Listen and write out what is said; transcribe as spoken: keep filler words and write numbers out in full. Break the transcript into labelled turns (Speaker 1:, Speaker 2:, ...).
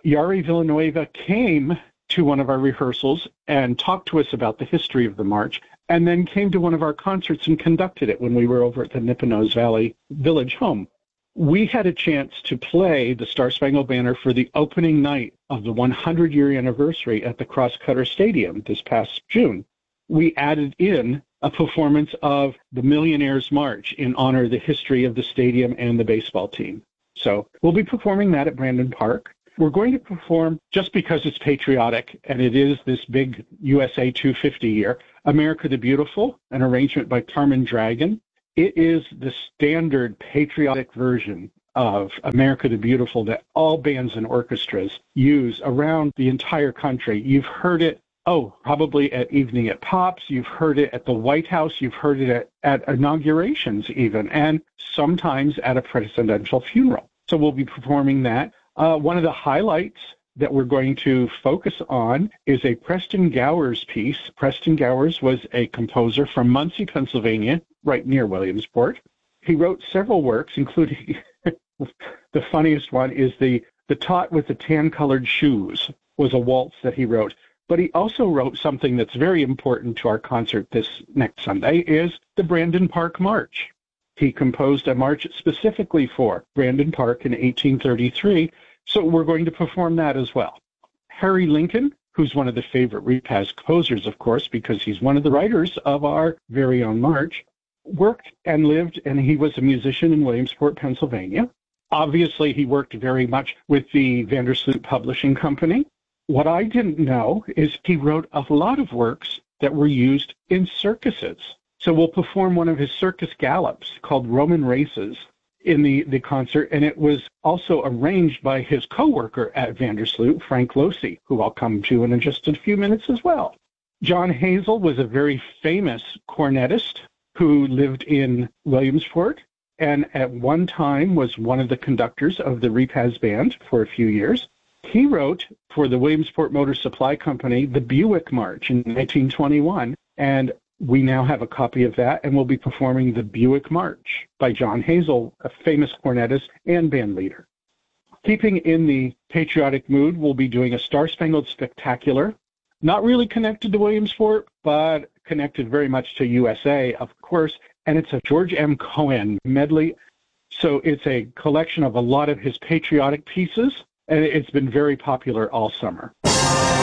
Speaker 1: Yari Villanueva came to one of our rehearsals and talked to us about the history of the march, and then came to one of our concerts and conducted it when we were over at the Nippenose Valley Village Home. We had a chance to play the Star Spangled Banner for the opening night of the hundred-year anniversary at the Crosscutter Stadium this past June. We added in a performance of the Millionaires' March in honor of the history of the stadium and the baseball team. So we'll be performing that at Brandon Park. We're going to perform, just because it's patriotic, and it is this big U S A two fifty year, America the Beautiful, an arrangement by Carmen Dragon. It is the standard patriotic version of America the Beautiful that all bands and orchestras use around the entire country. You've heard it, oh, probably at Evening at Pops. You've heard it at the White House. You've heard it at, at inaugurations even, and sometimes at a presidential funeral. So we'll be performing that. Uh, one of the highlights that we're going to focus on is a Preston Gowers piece. Preston Gowers was a composer from Muncie, Pennsylvania, right near Williamsport. He wrote several works, including the funniest one is the, the Tot with the Tan-Colored Shoes was a waltz that he wrote. But he also wrote something that's very important to our concert this next Sunday, is the Brandon Park March. He composed a march specifically for Brandon Park in eighteen thirty-three, so we're going to perform that as well. Harry Lincoln, who's one of the favorite Repaz composers, of course, because he's one of the writers of our very own march, worked and lived, and he was a musician in Williamsport, Pennsylvania. Obviously, he worked very much with the Vandersloot Publishing Company. What I didn't know is he wrote a lot of works that were used in circuses. So we'll perform one of his circus gallops called Roman Races in the, the concert, and it was also arranged by his co-worker at Vandersloot, Frank Losi, who I'll come to in just a few minutes as well. John Hazel was a very famous cornetist who lived in Williamsport, and at one time was one of the conductors of the Repaz Band for a few years. He wrote for the Williamsport Motor Supply Company the Buick March in nineteen twenty-one, and we now have a copy of that, and we'll be performing the Buick March by John Hazel, a famous cornetist and band leader. Keeping in the patriotic mood, we'll be doing a Star Spangled Spectacular, not really connected to Williamsport, but connected very much to U S A, of course, and it's a George M. Cohan medley. So it's a collection of a lot of his patriotic pieces, and it's been very popular all summer.